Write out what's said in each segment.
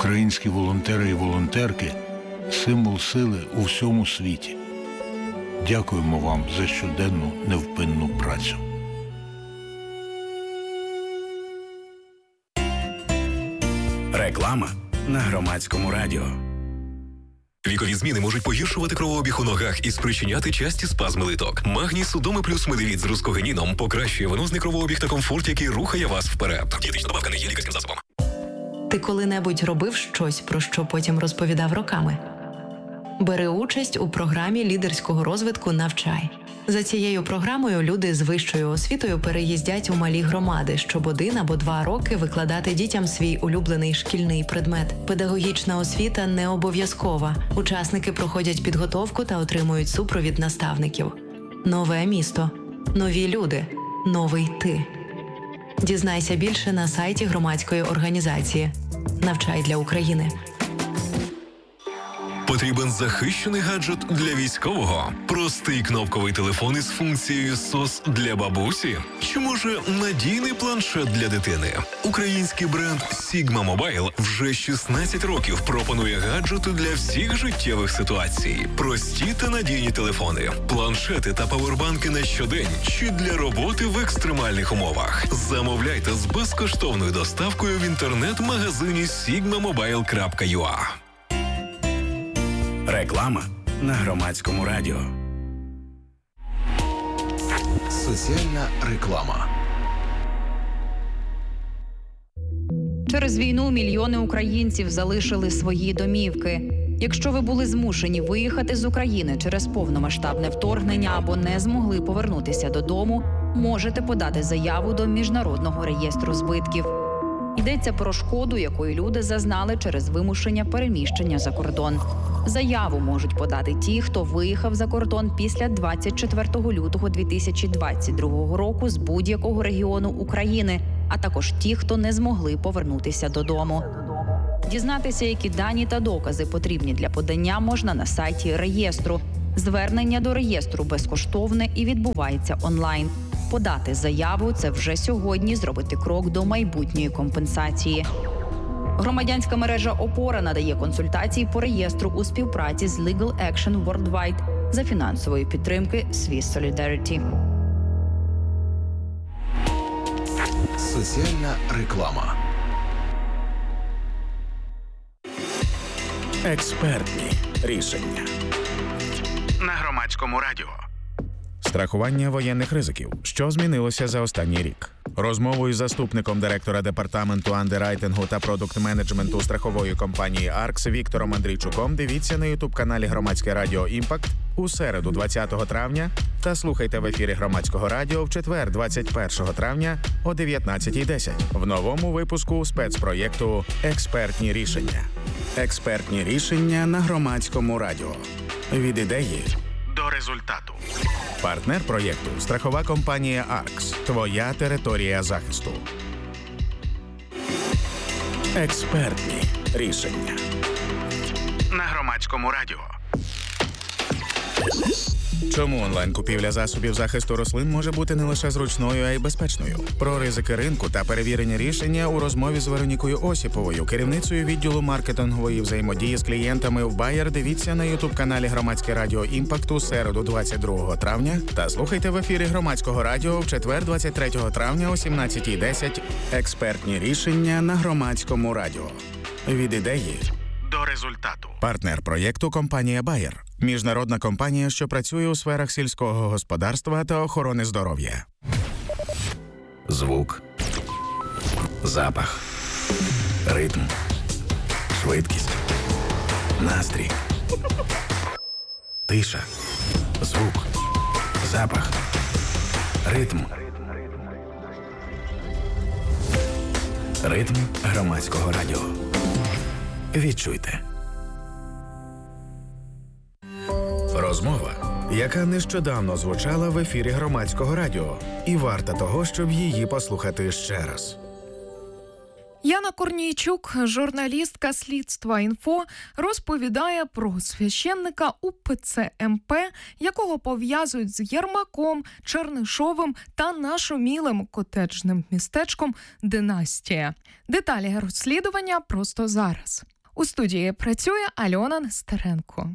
Українські волонтери і волонтерки – символ сили у всьому світі. Дякуємо вам за щоденну невпинну працю. Реклама на Громадському радіо. Вікові зміни можуть погіршувати кровообіг у ногах і спричиняти часті спазми литок. Магній Судоми плюс медовіт з рускогеніном покращує венозний кровообіг та комфорт, який рухає вас вперед. Дієтична добавка не є лікарським засобом. Ти коли-небудь робив щось, про що потім розповідав роками? Бери участь у програмі лідерського розвитку «Навчай». За цією програмою люди з вищою освітою переїздять у малі громади, щоб 1 або 2 роки викладати дітям свій улюблений шкільний предмет. Педагогічна освіта не обов'язкова. Учасники проходять підготовку та отримують супровід наставників. Нове місто. Нові люди. Новий ти. Дізнайся більше на сайті громадської організації «Навчай для України». Потрібен захищений гаджет для військового? Простий кнопковий телефон із функцією SOS для бабусі? Чи може надійний планшет для дитини? Український бренд Sigma Mobile вже 16 років пропонує гаджети для всіх життєвих ситуацій. Прості та надійні телефони, планшети та павербанки на щодень чи для роботи в екстремальних умовах. Замовляйте з безкоштовною доставкою в інтернет-магазині sigmamobile.ua. Реклама на Громадському радіо. Соціальна реклама. Через війну мільйони українців залишили свої домівки. Якщо ви були змушені виїхати з України через повномасштабне вторгнення або не змогли повернутися додому, можете подати заяву до Міжнародного реєстру збитків. Йдеться про шкоду, якої люди зазнали через вимушення переміщення за кордон. Заяву можуть подати ті, хто виїхав за кордон після 24 лютого 2022 року з будь-якого регіону України, а також ті, хто не змогли повернутися додому. Дізнатися, які дані та докази потрібні для подання, можна на сайті реєстру. Звернення до реєстру безкоштовне і відбувається онлайн. Подати заяву – це вже сьогодні зробити крок до майбутньої компенсації. Громадянська мережа «Опора» надає консультації по реєстру у співпраці з Legal Action Worldwide за фінансової підтримки Swiss Solidarity. Соціальна реклама. Експертні рішення на Громадському радіо. Страхування воєнних ризиків. Що змінилося за останній рік? Розмову із заступником директора департаменту андеррайтингу та продукт-менеджменту страхової компанії «Аркс» Віктором Андрійчуком дивіться на ютуб-каналі Громадське радіо «Імпакт» у середу 20 травня та слухайте в ефірі Громадського радіо в четвер 21 травня о 19:10 в новому випуску спецпроєкту «Експертні рішення». Експертні рішення на Громадському радіо. Від ідеї До результату. Партнер проєкту – страхова компанія «Аркс». Твоя територія захисту. Експертні рішення На Громадському радіо. Чому онлайн-купівля засобів захисту рослин може бути не лише зручною, а й безпечною? Про ризики ринку та перевірені рішення у розмові з Веронікою Осіповою, керівницею відділу маркетингової взаємодії з клієнтами в Bayer. Дивіться на ютуб-каналі Громадське радіо «Імпакт» у середу 22 травня та слухайте в ефірі Громадського радіо в четвер 23 травня о 17:10 експертні рішення на Громадському радіо. Від ідеї До результату. Партнер проєкту – компанія Bayer. Міжнародна компанія, що працює у сферах сільського господарства та охорони здоров'я. Звук, запах, ритм, швидкість, настрій, тиша, звук, запах, ритм. Ритм Громадського радіо. Відчуйте. Розмова, яка нещодавно звучала в ефірі Громадського радіо, і варта того, щоб її послухати ще раз. Яна Корнійчук, журналістка «Слідства.Інфо», розповідає про священника УПЦ МП, якого пов'язують з Єрмаком, Чернишовим та нашумілим котеджним містечком «Династія». Деталі розслідування просто зараз. У студії працює Альона Нестеренко.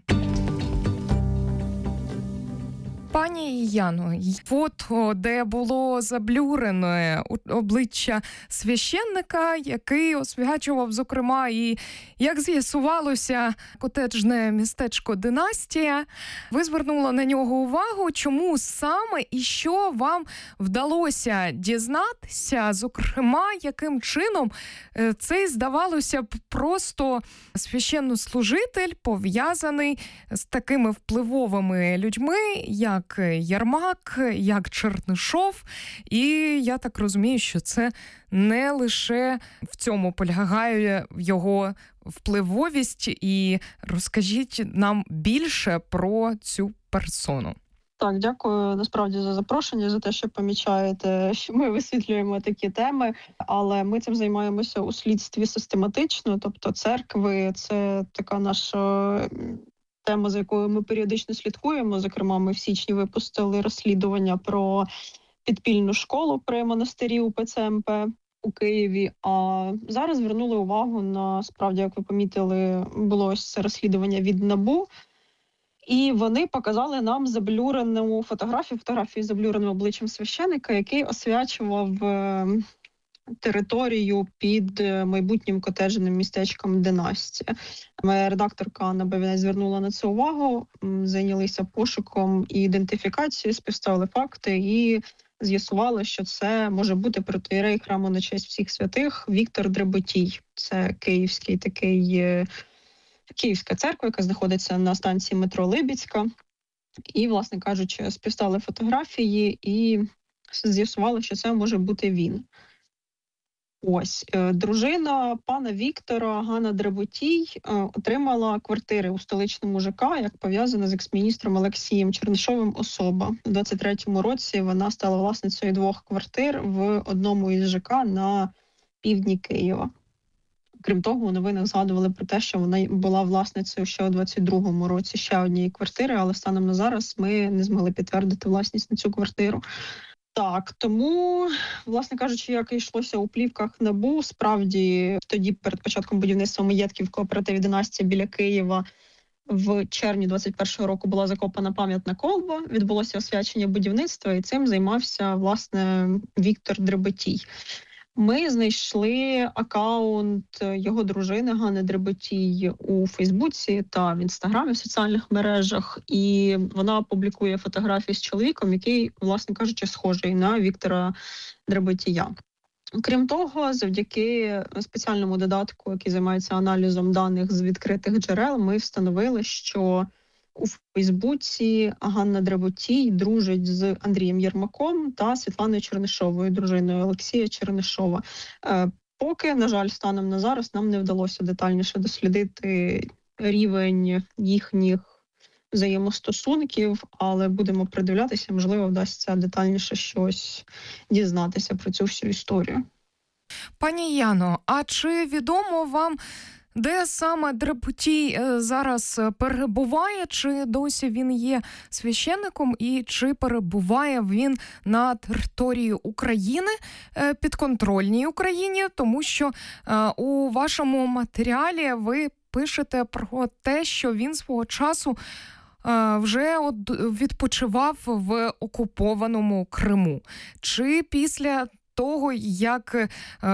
Пані Яно, фото, де було заблюрене обличчя священника, який освячував, зокрема, і, як з'ясувалося, котеджне містечко «Династія». Ви звернули на нього увагу. Чому саме і що вам вдалося дізнатися, зокрема, яким чином цей, здавалося б, просто священнослужитель пов'язаний з такими впливовими людьми, як Єрмак, як Чернишов, і я так розумію, що це не лише в цьому полягає його впливовість, і розкажіть нам більше про цю персону. Так, дякую насправді за запрошення, за те, що помічаєте, що ми висвітлюємо такі теми, але ми цим займаємося у слідстві систематично, тобто церкви – це така наша тема, за якою ми періодично слідкуємо. Зокрема, ми в січні випустили розслідування про підпільну школу при монастирі УПЦ МП у Києві. А зараз звернули увагу на, справді, як ви помітили, було ось це розслідування від НАБУ. І вони показали нам заблюрену фотографію з заблюреним обличчям священика, який освячував територію під майбутнім котеджним містечком «Династія». Моя редакторка Анна Бавінець звернула на це увагу, зайнялися пошуком і ідентифікацією, співставили факти і з'ясували, що це може бути протоієрей храму на честь всіх святих Віктор Дреботій. Це Київська церква, яка знаходиться на станції метро Либідська. І, власне кажучи, співставили фотографії і з'ясували, що це може бути він. Ось, дружина пана Віктора, Ганна Дреботій, отримала квартири у столичному ЖК, як пов'язана з екс-міністром Олексієм Чернишовим особа. У 23-му році вона стала власницею 2 квартир в одному із ЖК на півдні Києва. Крім того, у новинах згадували про те, що вона була власницею ще у 22-му році ще однієї квартири, але станом на зараз ми не змогли підтвердити власність на цю квартиру. Так, тому, власне кажучи, як і йшлося у плівках НАБУ, справді тоді перед початком будівництва маєтків в кооперативі «Династія» біля Києва в червні 21-го року була закопана пам'ятна колба, відбулося освячення будівництва, і цим займався, власне, Віктор Дреботій. Ми знайшли акаунт його дружини Ганни Дреботій у Фейсбуці та в Інстаграмі, в соціальних мережах, і вона публікує фотографії з чоловіком, який, власне кажучи, схожий на Віктора Дреботія. Крім того, завдяки спеціальному додатку, який займається аналізом даних з відкритих джерел, ми встановили, що у Фейсбуці Ганна Дреботій дружить з Андрієм Єрмаком та Світланою Чернишовою, дружиною Олексія Чернишова. Поки, на жаль, станом на зараз нам не вдалося детальніше дослідити рівень їхніх взаємостосунків, але будемо придивлятися, можливо, вдасться детальніше щось дізнатися про цю всю історію. Пані Яно, а чи відомо вам, де саме Дреботій зараз перебуває? Чи досі він є священником? І чи перебуває він на території України, підконтрольній Україні? Тому що у вашому матеріалі ви пишете про те, що він свого часу вже відпочивав в окупованому Криму. Чи після того, як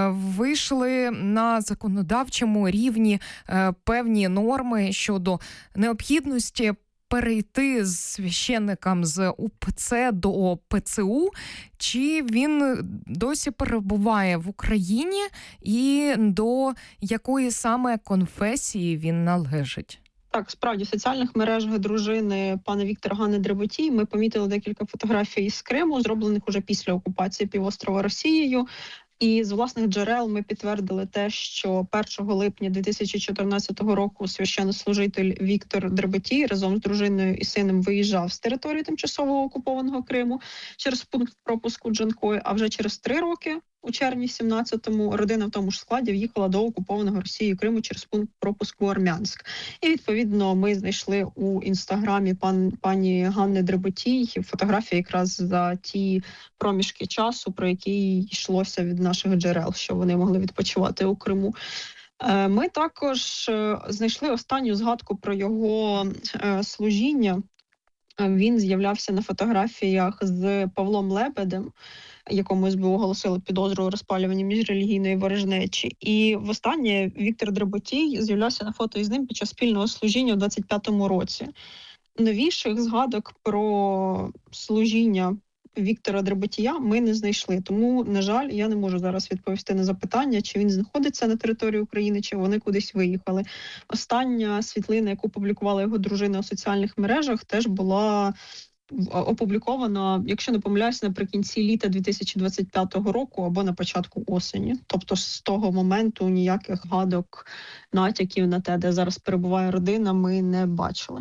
вийшли на законодавчому рівні певні норми щодо необхідності перейти з священникам з УПЦ до ПЦУ, чи він досі перебуває в Україні і до якої саме конфесії він належить? Так, справді, в соціальних мережах дружини пана Віктора Ганни Дреботій ми помітили декілька фотографій з Криму, зроблених уже після окупації півострова Росією. І з власних джерел ми підтвердили те, що 1 липня 2014 року священнослужитель Віктор Дреботій разом з дружиною і сином виїжджав з території тимчасово окупованого Криму через пункт пропуску Джанкой, а вже через 3 роки у червні 17-му родина в тому ж складі в'їхала до окупованого Росією Криму через пункт пропуску Армянськ. І, відповідно, ми знайшли у інстаграмі пані Ганни Дреботій фотографії якраз за ті проміжки часу, про які йшлося від наших джерел, що вони могли відпочивати у Криму. Ми також знайшли останню згадку про його служіння. Він з'являвся на фотографіях з Павлом Лебедем, якому СБУ оголосили підозру у розпалюванні міжрелігійної ворожнечі. І востаннє Віктор Дреботій з'являвся на фото із ним під час спільного служіння у 25-му році. Новіших згадок про служіння Віктора Дреботія ми не знайшли. Тому, на жаль, я не можу зараз відповісти на запитання, чи він знаходиться на території України, чи вони кудись виїхали. Остання світлина, яку публікувала його дружина у соціальних мережах, теж була опублікована, якщо не помиляюсь, наприкінці літа 2025 року або на початку осені. Тобто з того моменту ніяких гадок, натяків на те, де зараз перебуває родина, ми не бачили.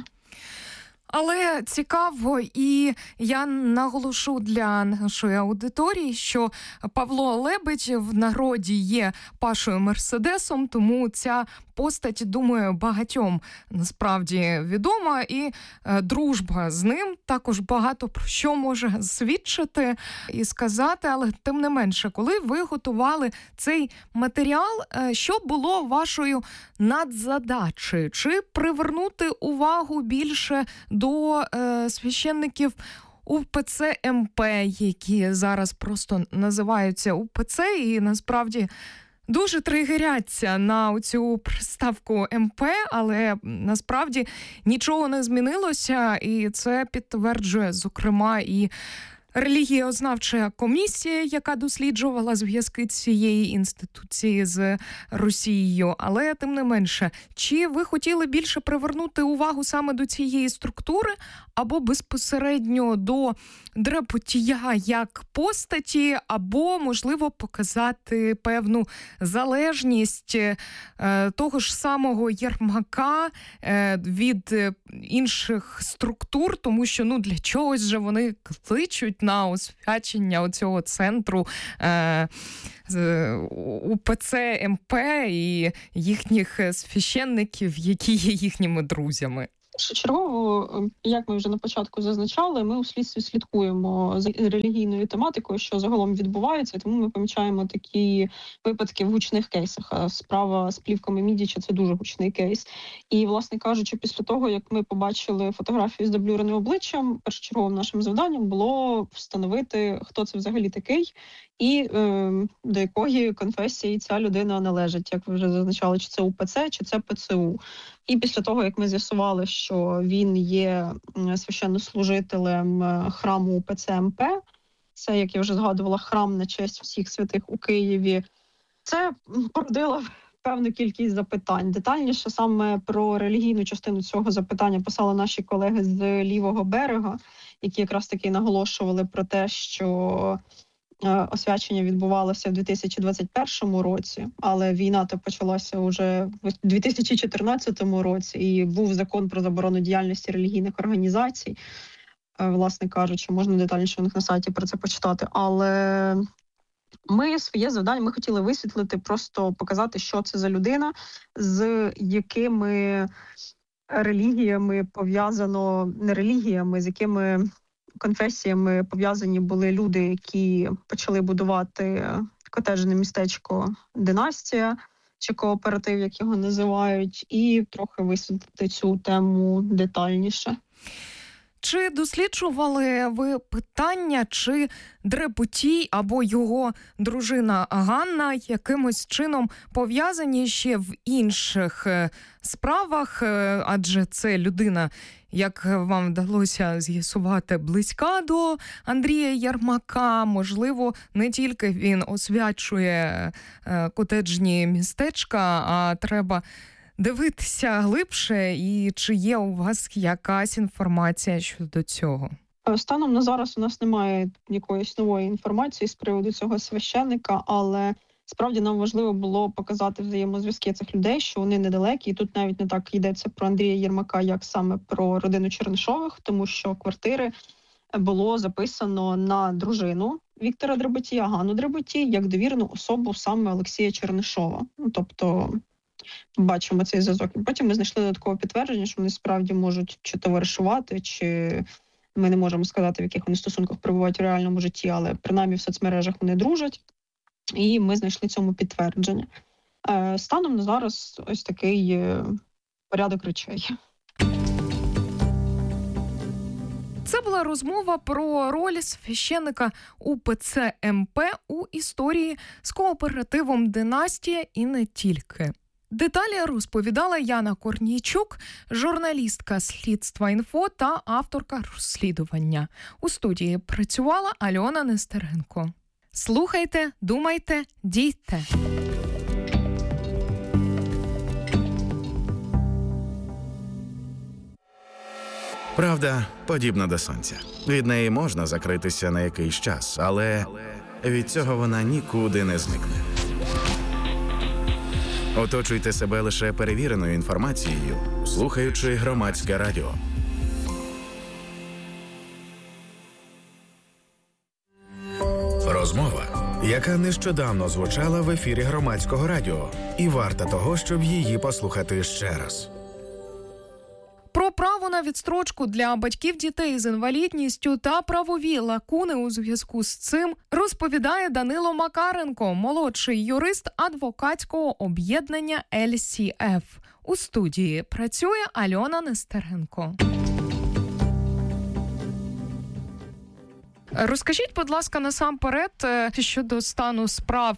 Але цікаво, і я наголошу для нашої аудиторії, що Павло Лебедь в народі є Пашою Мерседесом, тому ця постать, думаю, багатьом насправді відома, і дружба з ним також багато про що може свідчити і сказати, але тим не менше, коли ви готували цей матеріал, що було вашою надзадачею? Чи привернути увагу більше до священників УПЦ МП, які зараз просто називаються УПЦ, і насправді дуже тригеряться на цю приставку МП, але насправді нічого не змінилося, і це підтверджує, зокрема, і релігієзнавча комісія, яка досліджувала зв'язки цієї інституції з Росією. Але, тим не менше, чи ви хотіли більше привернути увагу саме до цієї структури, або безпосередньо до Дреботія як постаті, або, можливо, показати певну залежність того ж самого Єрмака від інших структур, тому що, для чогось же вони кличуть на освячення цього центру УПЦ МП і їхніх священників, які є їхніми друзями. Першочергово, як ми вже на початку зазначали, ми у слідстві слідкуємо за релігійною тематикою, що загалом відбувається, тому ми помічаємо такі випадки в гучних кейсах. Справа з плівками Мідіча – це дуже гучний кейс. І, власне кажучи, після того, як ми побачили фотографію з заблюреним обличчям, першочерговим нашим завданням було встановити, хто це взагалі такий і до якої конфесії ця людина належить, як ви вже зазначали, чи це УПЦ, чи це ПЦУ. І після того, як ми з'ясували, що він є священнослужителем храму УПЦ МП, це, як я вже згадувала, храм на честь всіх святих у Києві, це породило певну кількість запитань. Детальніше саме про релігійну частину цього запитання писали наші колеги з лівого берега, які якраз таки наголошували про те, що освячення відбувалося в 2021 році, але війна-то почалася вже в 2014 році, і був закон про заборону діяльності релігійних організацій. Власне кажучи, можна детальніше у них на сайті про це почитати. Але ми своє завдання, ми хотіли висвітлити, просто показати, що це за людина, з якими релігіями пов'язано, не релігіями, з якими конфесіями пов'язані були люди, які почали будувати котеджне містечко «Династія», чи кооператив, як його називають, і трохи висвітлити цю тему детальніше. Чи досліджували ви питання, чи Дреботій або його дружина Ганна якимось чином пов'язані ще в інших справах, адже це людина, як вам вдалося з'ясувати, близька до Андрія Єрмака. Можливо, не тільки він освячує котеджні містечка, а треба дивитися глибше, і чи є у вас якась інформація щодо цього? Станом на зараз у нас немає якоїсь нової інформації з приводу цього священника, але справді нам важливо було показати взаємозв'язки цих людей, що вони недалекі. І тут навіть не так йдеться про Андрія Єрмака, як саме про родину Чернишових, тому що квартири було записано на дружину Віктора Дріботія, Ганну Дріботій, як довірену особу саме Олексія Чернишова. Тобто бачимо цей зв'язок. І потім ми знайшли додаткове підтвердження, що вони справді можуть чи товаришувати, чи ми не можемо сказати, в яких вони стосунках перебувають в реальному житті, але принаймні в соцмережах вони дружать. І ми знайшли цьому підтвердження. Станом на зараз ось такий порядок речей. Це була розмова про роль священника УПЦ МП у історії з кооперативом «Династія» і не тільки. Деталі розповідала Яна Корнійчук, журналістка «Слідства.Інфо» та авторка розслідування. У студії працювала Альона Нестеренко. Слухайте, думайте, дійте. Правда подібна до сонця. Від неї можна закритися на якийсь час, але від цього вона нікуди не зникне. Оточуйте себе лише перевіреною інформацією, слухаючи Громадське радіо. Розмова, яка нещодавно звучала в ефірі Громадського радіо, і варта того, щоб її послухати ще раз. Про право на відстрочку для батьків дітей з інвалідністю та правові лакуни у зв'язку з цим розповідає Данило Макаренко, молодший юрист адвокатського об'єднання LCF. У студії працює Альона Нестеренко. Розкажіть, будь ласка, насамперед щодо стану справ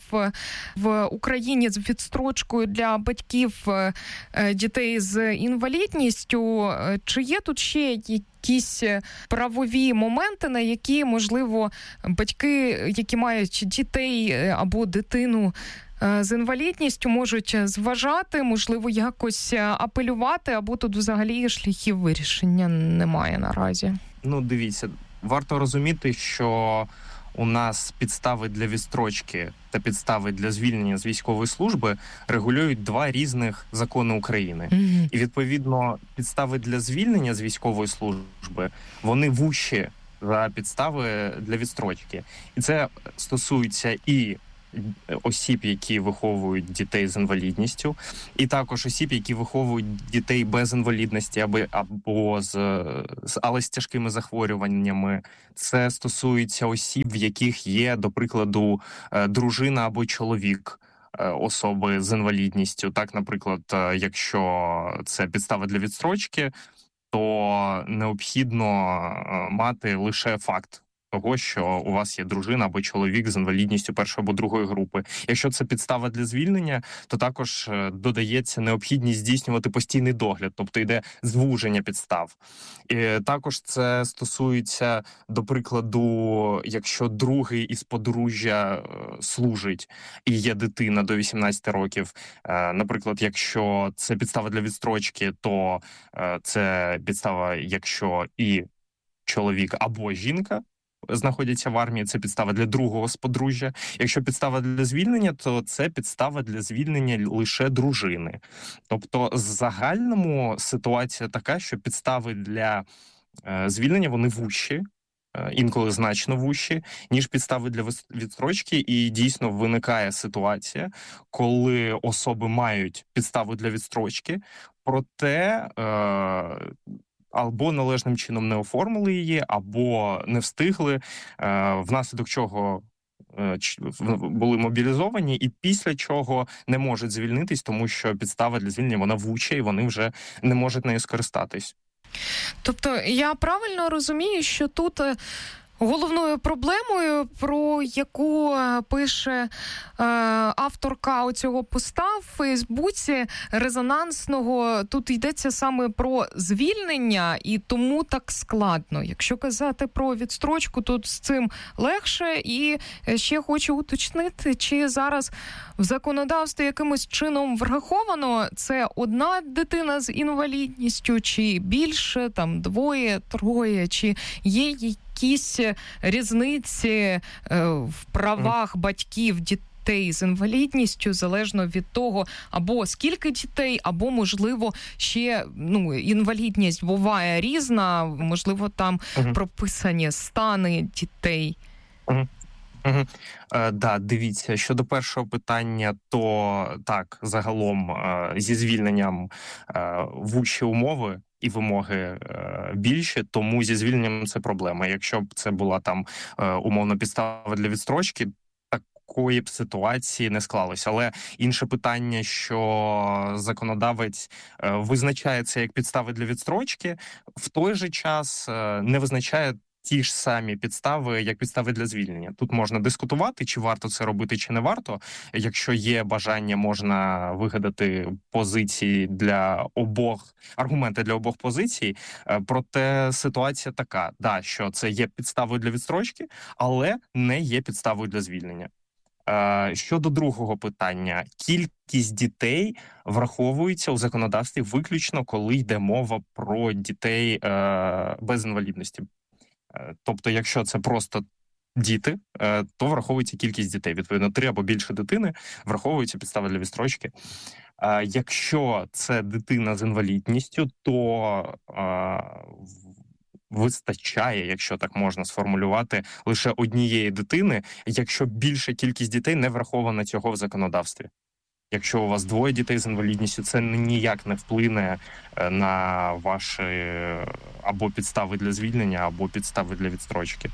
в Україні з відстрочкою для батьків дітей з інвалідністю. Чи є тут ще якісь правові моменти, на які, можливо, батьки, які мають дітей або дитину з інвалідністю, можуть зважати, можливо, якось апелювати, або тут взагалі шляхів вирішення немає наразі? Дивіться, варто розуміти, що у нас підстави для відстрочки та підстави для звільнення з військової служби регулюють два різних закони України. І, відповідно, підстави для звільнення з військової служби, вони вужчі за підстави для відстрочки. І це стосується і осіб, які виховують дітей з інвалідністю, і також осіб, які виховують дітей без інвалідності або але з тяжкими захворюваннями. Це стосується осіб, в яких є, до прикладу, дружина або чоловік особи з інвалідністю. Так, наприклад, якщо це підстава для відстрочки, то необхідно мати лише факт того, що у вас є дружина або чоловік з інвалідністю першої або другої групи. Якщо це підстава для звільнення, то також додається необхідність здійснювати постійний догляд, тобто йде звуження підстав. І також це стосується, до прикладу, якщо другий із подружжя служить і є дитина до 18 років. Наприклад, якщо це підстава для відстрочки, то це підстава, якщо і чоловік або жінка знаходяться в армії, це підстава для другого з подружжя. Якщо підстава для звільнення, то це підстава для звільнення лише дружини. Тобто, в загальному ситуація така, що підстави для звільнення, вони вужчі, інколи значно вужчі, ніж підстави для відстрочки, і дійсно виникає ситуація, коли особи мають підставу для відстрочки, проте або належним чином не оформили її, або не встигли, внаслідок чого були мобілізовані, і після чого не можуть звільнитись, тому що підстава для звільнення, вона вуча, і вони вже не можуть нею скористатись. Тобто я правильно розумію, що тут головною проблемою, про яку пише авторка оцього поста в Фейсбуці резонансного, тут йдеться саме про звільнення, і тому так складно. Якщо казати про відстрочку, тут з цим легше. І ще хочу уточнити, чи зараз в законодавстві якимось чином враховано це одна дитина з інвалідністю, чи більше, там двоє, троє, чи є якісь різниці в правах батьків дітей з інвалідністю, залежно від того, або скільки дітей, або, можливо, ще інвалідність буває різна, можливо, там прописані стани дітей. Угу. Дивіться, щодо першого питання, то так, загалом зі звільненням вужчі умови і вимоги більші, тому зі звільненням це проблема. Якщо б це була там умовно підстава для відстрочки, такої б ситуації не склалося. Але інше питання, що законодавець визначає це як підстави для відстрочки, в той же час не визначає ті ж самі підстави, як підстави для звільнення. Тут можна дискутувати, чи варто це робити, чи не варто. Якщо є бажання, можна вигадати позиції для обох, аргументи для обох позицій. Проте ситуація така, що це є підставою для відстрочки, але не є підставою для звільнення. Щодо другого питання, кількість дітей враховується у законодавстві виключно, коли йде мова про дітей без інвалідності. Тобто, якщо це просто діти, то враховується кількість дітей. Відповідно, 3 або більше дитини враховується підстава для відстрочки. Якщо це дитина з інвалідністю, то вистачає, якщо так можна сформулювати, лише однієї дитини, якщо більша кількість дітей не врахована цього в законодавстві. Якщо у вас 2 дітей з інвалідністю, це ніяк не вплине на ваші або підстави для звільнення, або підстави для відстрочки.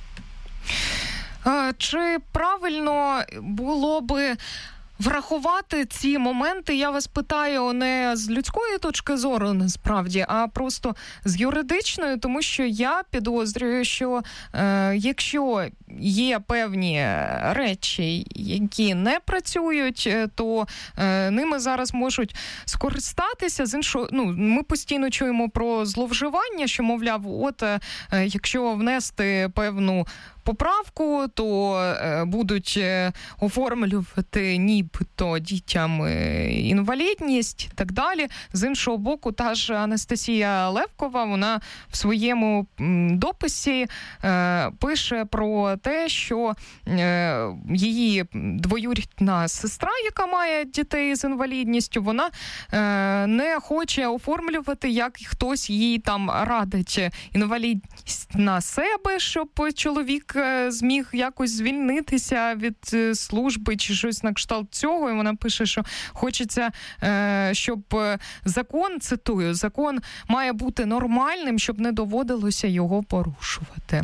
Чи правильно було би врахувати ці моменти, я вас питаю не з людської точки зору, насправді, а просто з юридичної, тому що я підозрюю, що якщо є певні речі, які не працюють, то ними зараз можуть скористатися. З іншого, ми постійно чуємо про зловживання, що, мовляв, якщо внести певну поправку, то будуть оформлювати нібито дітям інвалідність і так далі. З іншого боку, та ж Анастасія Левкова, вона в своєму дописі пише про те, що її двоюрідна сестра, яка має дітей з інвалідністю, вона не хоче оформлювати, як хтось їй там радить інвалідність на себе, щоб чоловік зміг якось звільнитися від служби чи щось на кшталт цього. І вона пише, що хочеться, щоб закон, цитую, закон має бути нормальним, щоб не доводилося його порушувати.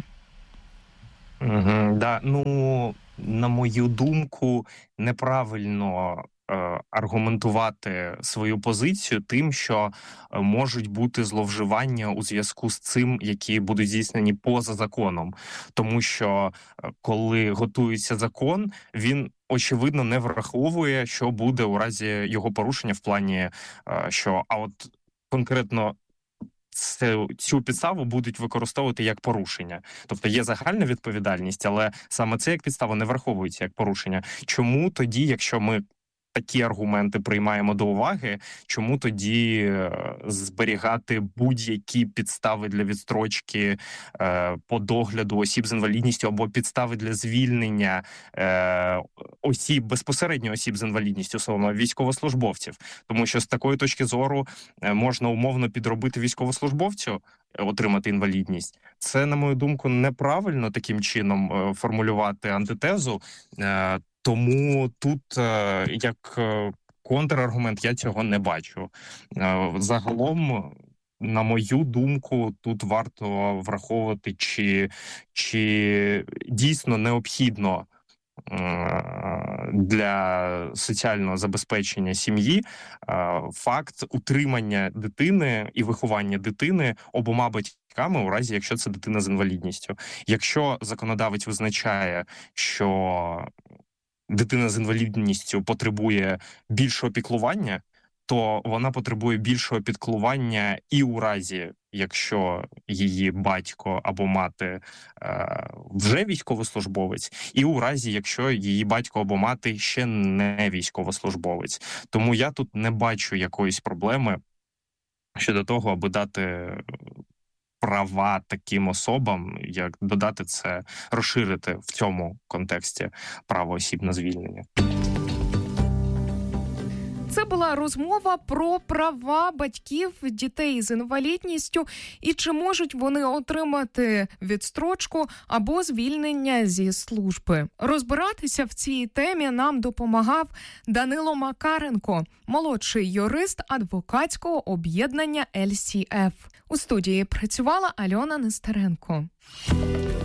На мою думку, неправильно аргументувати свою позицію тим, що можуть бути зловживання у зв'язку з цим, які будуть здійснені поза законом. Тому що коли готується закон, він очевидно не враховує, що буде у разі його порушення в плані, що конкретно цю підставу будуть використовувати як порушення. Тобто є загальна відповідальність, але саме це як підстава не враховується як порушення. Чому тоді, якщо ми такі аргументи приймаємо до уваги, чому тоді зберігати будь-які підстави для відстрочки по догляду осіб з інвалідністю або підстави для звільнення безпосередньо осіб з інвалідністю, саме військовослужбовців? Тому що з такої точки зору можна умовно підробити військовослужбовцю, отримати інвалідність. Це, на мою думку, неправильно таким чином формулювати антитезу. Тому тут, як контраргумент, я цього не бачу. Загалом, на мою думку, тут варто враховувати, чи дійсно необхідно для соціального забезпечення сім'ї факт утримання дитини і виховання дитини обома батьками у разі, якщо це дитина з інвалідністю. Якщо законодавець визначає, що дитина з інвалідністю потребує більшого піклування, то вона потребує більшого піклування і у разі, якщо її батько або мати вже військовослужбовець, і у разі, якщо її батько або мати ще не військовослужбовець. Тому я тут не бачу якоїсь проблеми щодо того, аби дати права таким особам, як додати це, розширити в цьому контексті право осіб на звільнення. Це була розмова про права батьків дітей з інвалідністю і чи можуть вони отримати відстрочку або звільнення зі служби. Розбиратися в цій темі нам допомагав Данило Макаренко, молодший юрист адвокатського об'єднання LCF. У студії працювала Альона Нестеренко.